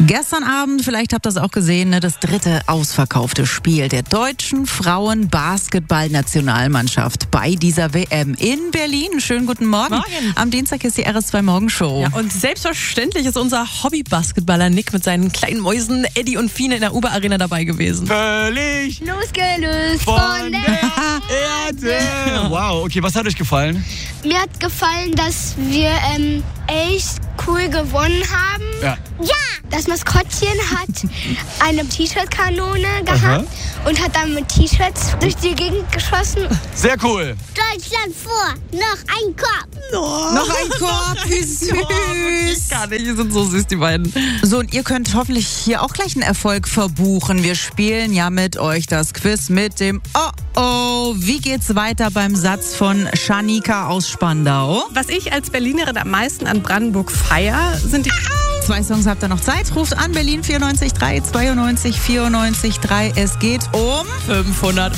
Gestern Abend, vielleicht habt ihr es auch gesehen, das dritte ausverkaufte Spiel der deutschen Frauen-Basketball-Nationalmannschaft bei dieser WM in Berlin. Schönen guten Morgen. Am Dienstag ist die RS2 Morgenshow. Ja, und selbstverständlich ist unser Hobby-Basketballer Nick mit seinen kleinen Mäusen Eddie und Fine in der Uber-Arena dabei gewesen. Völlig losgelöst von der Erde. Wow, okay, was hat euch gefallen? Mir hat gefallen, dass wir echt cool gewonnen haben. Ja. Das Maskottchen hat eine T-Shirt-Kanone gehabt und hat dann mit T-Shirts durch die Gegend geschossen. Sehr cool. Deutschland vor, noch ein Korb. Noch ein Korb, wie süß. Gar nicht, die sind so süß, die beiden. So, und ihr könnt hoffentlich hier auch gleich einen Erfolg verbuchen. Wir spielen ja mit euch das Quiz mit dem Oh-Oh. Wie geht's weiter beim Satz von Shanika aus Spandau? Was ich als Berlinerin am meisten an Brandenburg feier, sind die... 2 Songs habt ihr noch Zeit. Ruft an Berlin 94 3 92 94 3. Es geht um 500